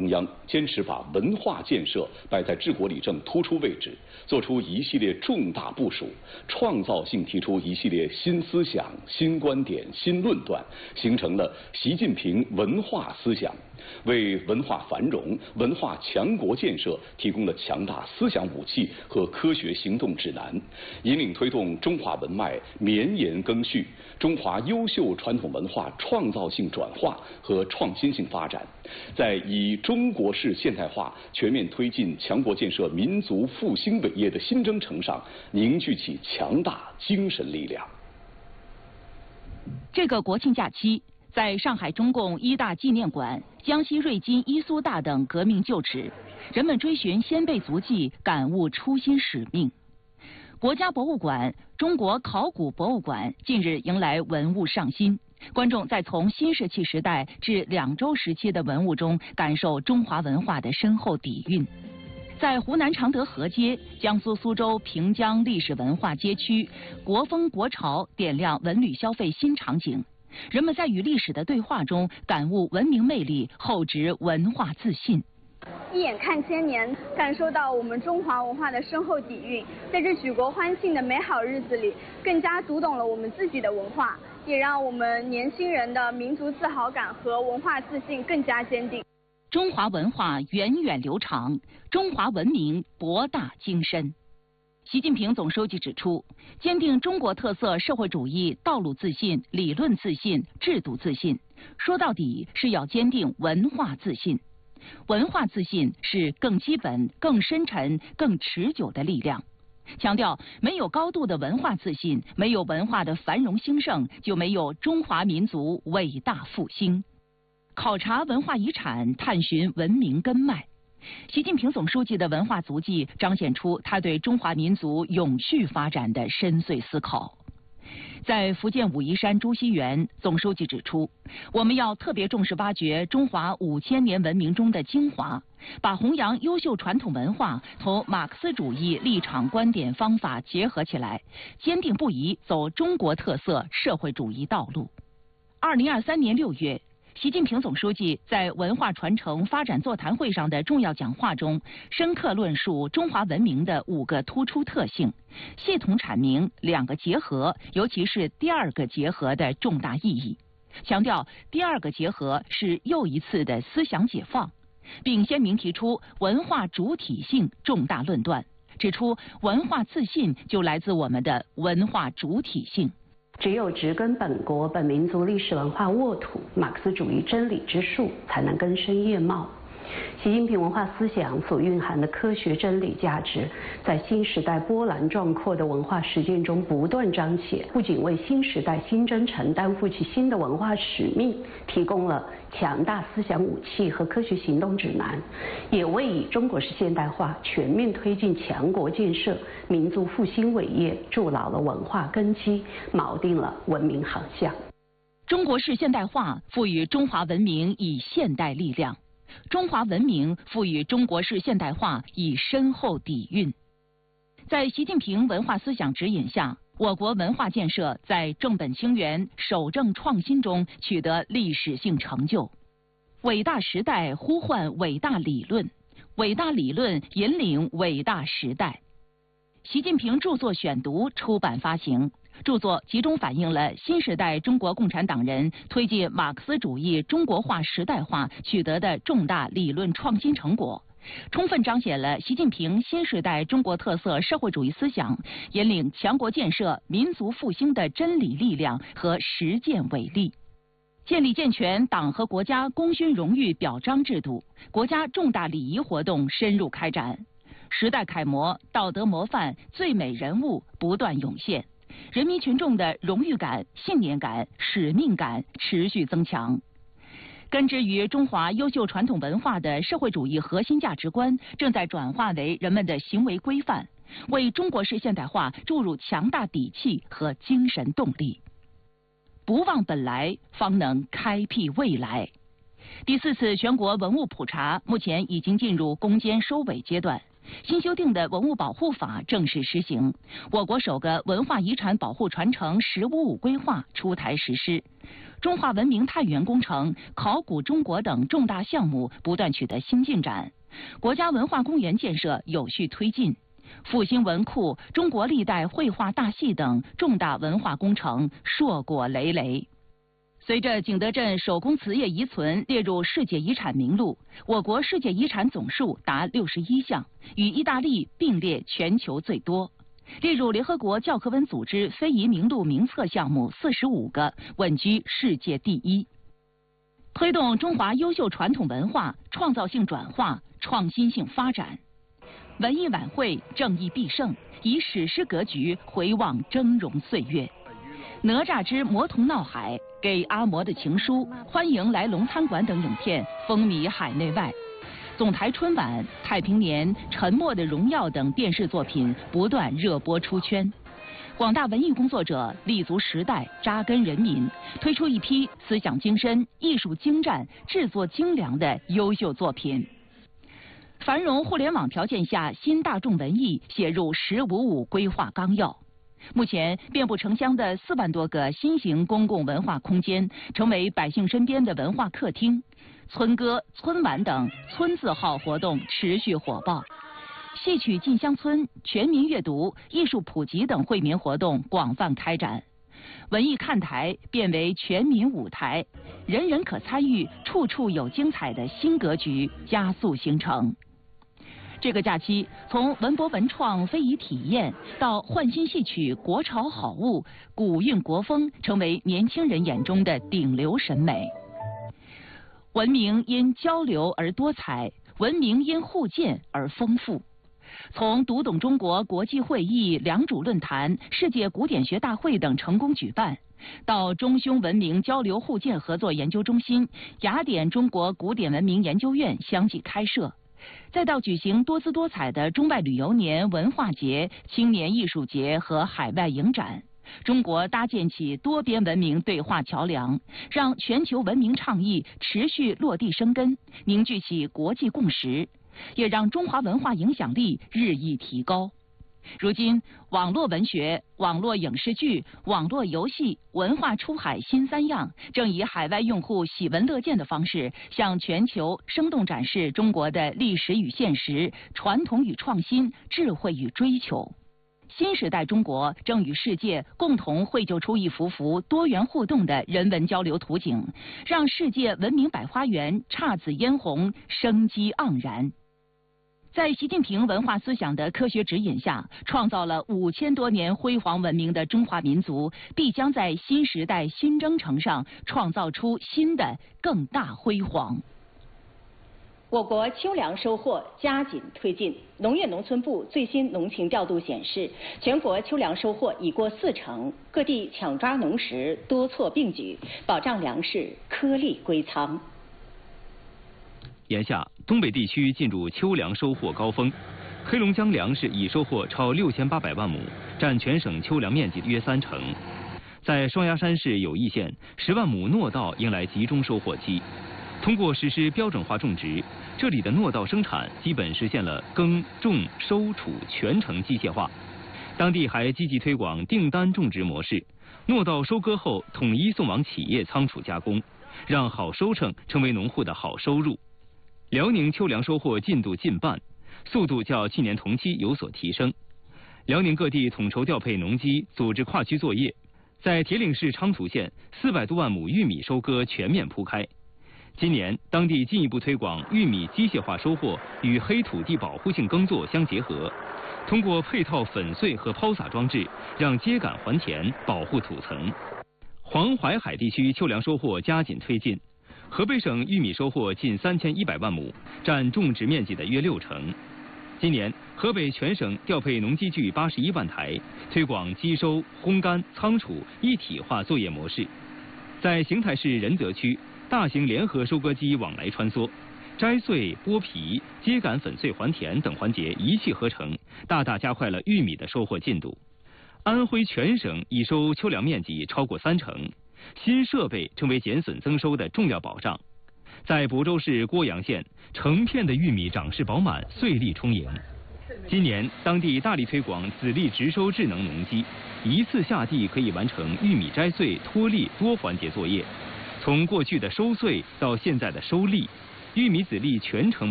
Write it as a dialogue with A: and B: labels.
A: 中央坚持把文化建设摆在治国理政突出位置，做出一系列重大部署，创造性提出一系列新思想、新观点、新论断，形成了习近平文化思想，为文化繁荣、文化强国建设提供了强大思想武器和科学行动指南，引领推动中华文脉绵延更续，中华优秀传统文化创造性转化和创新性发展，在以中国式现代化全面推进强国建设民族复兴伟业的新征程上凝聚起强大精神力量。
B: 这个国庆假期，在上海中共一大纪念馆、江西瑞金伊苏大等革命旧址，人们追寻先辈足迹，感悟初心使命。国家博物馆、中国考古博物馆近日迎来文物上新，观众在从新石器时代至两周时期的文物中，感受中华文化的深厚底蕴。在湖南常德河街、江苏苏州平江历史文化街区，国风国潮点亮文旅消费新场景。人们在与历史的对话中，感悟文明魅力，厚植文化自信。
C: 一眼看千年，感受到我们中华文化的深厚底蕴，在这举国欢庆的美好日子里，更加读懂了我们自己的文化，也让我们年轻人的民族自豪感和文化自信更加坚定。
B: 中华文化源远流长，中华文明博大精深。习近平总书记指出，坚定中国特色社会主义道路自信、理论自信、制度自信，说到底是要坚定文化自信。文化自信是更基本、更深沉、更持久的力量。强调，没有高度的文化自信，没有文化的繁荣兴盛，就没有中华民族伟大复兴。考察文化遗产，探寻文明根脉。习近平总书记的文化足迹彰显出他对中华民族永续发展的深邃思考。在福建武夷山朱熹园，总书记指出，我们要特别重视挖掘中华5000年文明中的精华，把弘扬优秀传统文化同马克思主义立场观点方法结合起来，坚定不移走中国特色社会主义道路。2023年6月，习近平总书记在文化传承发展座谈会上的重要讲话中，深刻论述中华文明的5个突出特性，系统阐明2个结合，尤其是第2个结合的重大意义，强调第2个结合是又一次的思想解放，并鲜明提出文化主体性重大论断，指出文化自信就来自我们的文化主体性。
D: 只有植根本国本民族历史文化沃土，马克思主义真理之树才能根深叶茂。习近平文化思想所蕴含的科学真理价值，在新时代波澜壮阔的文化实践中不断彰显，不仅为新时代新征程担负起新的文化使命提供了强大思想武器和科学行动指南，也为以中国式现代化全面推进强国建设、民族复兴伟业筑牢了文化根基，锚定了文明航向。
B: 中国式现代化赋予中华文明以现代力量，中华文明赋予中国式现代化以深厚底蕴。在习近平文化思想指引下，我国文化建设在正本清源、守正创新中取得历史性成就。伟大时代呼唤伟大理论，伟大理论引领伟大时代。习近平著作选读出版发行，著作集中反映了新时代中国共产党人推进马克思主义中国化时代化取得的重大理论创新成果，充分彰显了习近平新时代中国特色社会主义思想引领强国建设、民族复兴的真理力量和实践伟力。建立健全党和国家功勋荣誉表彰制度，国家重大礼仪活动深入开展，时代楷模、道德模范、最美人物不断涌现，人民群众的荣誉感、信念感、使命感持续增强。根植于中华优秀传统文化的社会主义核心价值观正在转化为人们的行为规范，为中国式现代化注入强大底气和精神动力。不忘本来，方能开辟未来。第4次全国文物普查目前已经进入攻坚收尾阶段。 新修订的文物保护法正式施行，我国首个文化遗产保护传承“1055”规划出台实施，中华文明探源工程、考古中国等重大项目不断取得新进展，国家文化公园建设有序推进，复兴文库、中国历代绘画大系等重大文化工程硕果累累。随着景德镇手工瓷业遗存列入世界遗产名录，我国世界遗产总数达61项，与意大利并列全球最多。列入联合国教科文组织非遗名录名册项目45个，稳居世界第一。推动中华优秀传统文化创造性转化、创新性发展。文艺晚会正义必胜，以史诗格局回望峥嵘岁月。哪吒之魔童闹海、给阿嬷的情书、欢迎来龙餐馆等影片风靡海内外。总台春晚、太平年、沉默的荣耀等电视作品不断热播出圈。广大文艺工作者立足时代，扎根人民，推出一批思想精深、艺术精湛、制作精良的优秀作品。繁荣互联网条件下，新大众文艺写入“1055”规划纲要。目前，遍布城乡的4万多个新型公共文化空间，成为百姓身边的文化客厅。村歌、村晚等村字号活动持续火爆，戏曲进乡村、全民阅读、艺术普及等惠民活动广泛开展。文艺看台变为全民舞台，人人可参与、处处有精彩的新格局加速形成。这个假期，从文博文创非遗体验到焕新戏曲国潮好物、古韵国风，成为年轻人眼中的顶流审美。文明因交流而多彩，文明因互鉴而丰富。从读懂中国国际会议、良渚论坛、世界古典学大会等成功举办，到中匈文明交流互鉴合作研究中心、雅典中国古典文明研究院相继开设，再到举行多姿多彩的中外旅游年、文化节、青年艺术节和海外影展，中国搭建起多边文明对话桥梁，让全球文明倡议持续落地生根，凝聚起国际共识，也让中华文化影响力日益提高。如今，网络文学、网络影视剧、网络游戏、文化出海新3样，正以海外用户喜闻乐见的方式，向全球生动展示中国的历史与现实、传统与创新、智慧与追求。新时代中国正与世界共同绘就出一幅幅多元互动的人文交流图景，让世界文明百花园姹紫嫣红、生机盎然。在习近平文化思想的科学指引下，创造了5000多年辉煌文明的中华民族，必将在新时代新征程上创造出新的更大辉煌。
E: 我国秋粮收获加紧推进。农业农村部最新农情调度显示，全国秋粮收获已过40%，各地抢抓农时多措并举，保障粮食颗粒归仓。
F: 眼下，东北地区进入秋粮收获高峰，黑龙江粮食已收获超6800万亩，占全省秋粮面积约30%。在双鸭山市友谊县，10万亩糯稻迎来集中收获期。通过实施标准化种植，这里的糯稻生产基本实现了耕、种、收、储全程机械化。当地还积极推广订单种植模式，糯稻收割后统一送往企业仓储加工，让好收成成为农户的好收入。辽宁秋粮收获进度近半，速度较去年同期有所提升。辽宁各地统筹调配农机，组织跨区作业，在铁岭市昌图县400多万亩玉米收割全面铺开。今年，当地进一步推广玉米机械化收获与黑土地保护性耕作相结合，通过配套粉碎和抛洒装置，让秸秆还田，保护土层。黄淮海地区秋粮收获加紧推进。河北省玉米收获近3100万亩，占种植面积的约60%。今年，河北全省调配农机具81万台，推广机收、烘干、仓储一体化作业模式。在邢台市仁泽区，大型联合收割机往来穿梭，摘穗、剥皮、秸秆粉碎还田等环节一气呵成，大大加快了玉米的收获进度。安徽全省已收秋粮面积超过30%。新设备成为减损增收的重要保障。在亳州市郭阳县，成片的玉米长势饱满，穗粒充盈。 今年，当地大力推广籽粒直收智能农机，一次下地可以完成玉米摘穗、脱粒多环节作业。从过去的收穗到现在的收粒，玉米籽粒全程